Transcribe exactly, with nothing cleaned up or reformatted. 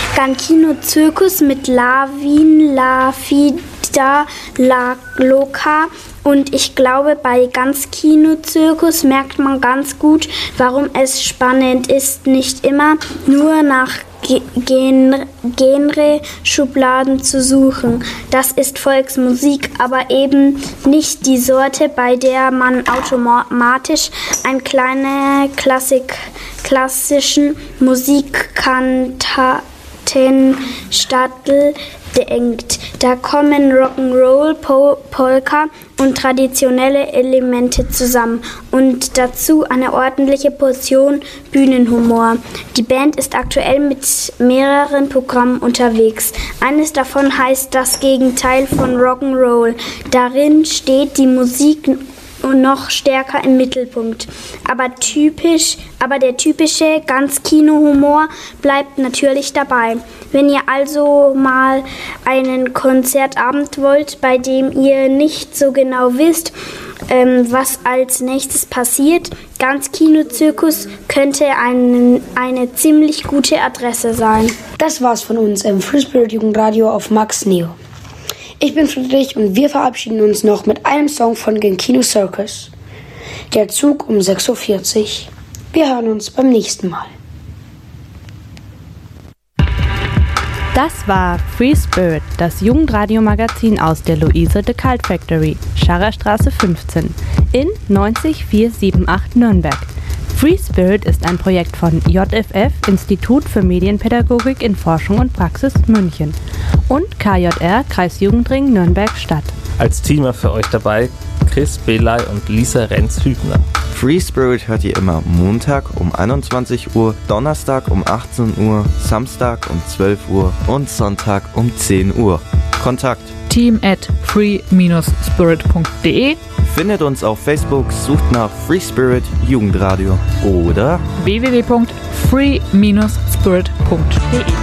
Gankino Zirkus mit Lavin, La Fida, La Loca. Und ich glaube, bei Ganzkino Zirkus merkt man ganz gut, warum es spannend ist, nicht immer nur nach Gen- Genre-Schubladen zu suchen. Das ist Volksmusik, aber eben nicht die Sorte, bei der man automatisch einen kleinen Klassik, klassischen Musikkantatenstadel denkt. Da kommen Rock'n'Roll, po- Polka und traditionelle Elemente zusammen und dazu eine ordentliche Portion Bühnenhumor. Die Band ist aktuell mit mehreren Programmen unterwegs. Eines davon heißt Das Gegenteil von Rock'n'Roll. Darin steht die Musik noch stärker im Mittelpunkt. Aber typisch, aber der typische Ganzkino-Humor bleibt natürlich dabei. Wenn ihr also mal einen Konzertabend wollt, bei dem ihr nicht so genau wisst, ähm, was als nächstes passiert, Ganzkino Zirkus könnte ein, eine ziemlich gute Adresse sein. Das war's von uns im Free Spirit Jugendradio auf Max Neo. Ich bin Friedrich und wir verabschieden uns noch mit einem Song von Gankino Circus. Der Zug um sechs Uhr vierzig. Wir hören uns beim nächsten Mal. Das war Free Spirit, das Jugendradio-Magazin aus der Luise de Cult Factory, Scharerstraße fünfzehn, in neunzig vier sieben acht Nürnberg. Free Spirit ist ein Projekt von J F F, Institut für Medienpädagogik in Forschung und Praxis München, und K J R, Kreisjugendring Nürnberg-Stadt. Als Teamer für euch dabei Chris Belay und Lisa Renz-Hübner. Free Spirit hört ihr immer Montag um einundzwanzig Uhr, Donnerstag um achtzehn Uhr, Samstag um zwölf Uhr und Sonntag um zehn Uhr. Kontakt team at free spirit punkt de. Findet uns auf Facebook, sucht nach Free Spirit Jugendradio oder w w w punkt free spirit punkt de.